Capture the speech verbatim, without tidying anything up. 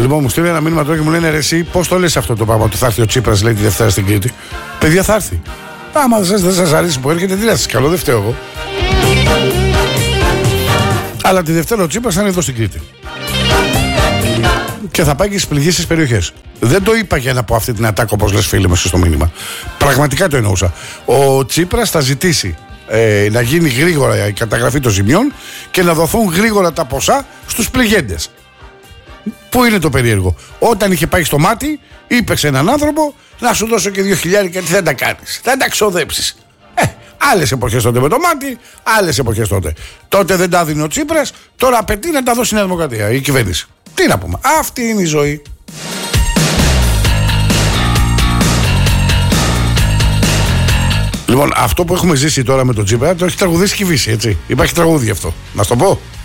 Λοιπόν, μου στείλει ένα μήνυμα τώρα και μου λένε ρε, εσύ πώς το λες αυτό το πράγμα ότι θα έρθει ο Τσίπρας, λέει, τη Δευτέρα στην Κρήτη. Παιδιά, θα έρθει. Άμα δεν σας, σας αρέσει που έρχεται, τι να σας καλό, δεν φταίω εγώ. Αλλά τη Δευτέρα ο Τσίπρας θα είναι εδώ στην Κρήτη. Και θα πάει και στις πληγήσεις περιοχές. Δεν το είπα για να πω αυτή την ατάκο, όπως λες φίλε μέσα στο μήνυμα. Πραγματικά το εννοούσα. Ο Τσίπρας θα ζητήσει ε, να γίνει γρήγορα η καταγραφή των ζημιών και να δοθούν γρήγορα τα ποσά στους πληγέντες. Πού είναι το περίεργο? Όταν είχε πάει στο μάτι, είπε σε έναν άνθρωπο να σου δώσω και δύο χιλιάρικα, τι θα τα κάνεις? Θα τα ξοδέψεις. Ε, άλλες εποχές τότε με το μάτι, άλλες εποχές τότε. Τότε δεν τα δίνει ο Τσίπρας, τώρα απαιτεί να τα δώσει η Νέα Δημοκρατία, η κυβέρνηση. Τι να πούμε, αυτή είναι η ζωή. Λοιπόν, αυτό που έχουμε ζήσει τώρα με τον Τσίπρα το έχει τραγουδήσει και η Βύση, έτσι. Υπάρχει τραγούδι γι' αυτό. Να σου το πω.